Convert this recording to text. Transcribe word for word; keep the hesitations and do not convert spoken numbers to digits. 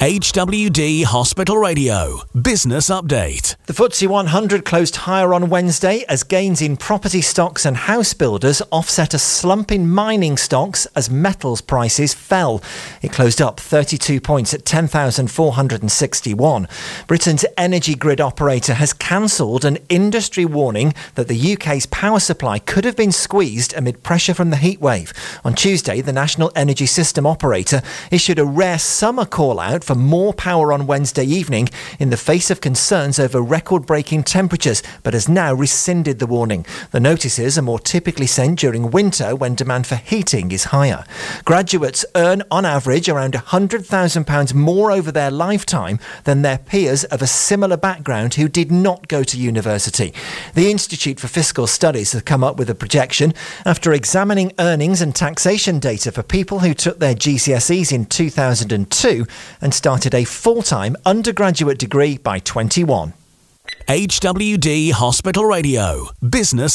H W D Hospital Radio Business Update. The F T S E one hundred closed higher on Wednesday as gains in property stocks and house builders offset a slump in mining stocks as metals prices fell. It closed up thirty-two points at ten thousand four hundred sixty-one. Britain's energy grid operator has cancelled an industry warning that the U K's power supply could have been squeezed amid pressure from the heatwave. On Tuesday, the National Energy System operator issued a rare summer call-out for more power on Wednesday evening in the face of concerns over record-breaking temperatures, but has now rescinded the warning. The notices are more typically sent during winter when demand for heating is higher. Graduates earn on average around one hundred thousand pounds more over their lifetime than their peers of a similar background who did not go to university. The Institute for Fiscal Studies has come up with a projection after examining earnings and taxation data for people who took their G C S Es in two thousand two and started a full-time undergraduate degree by twenty-one. H W D Hospital Radio Business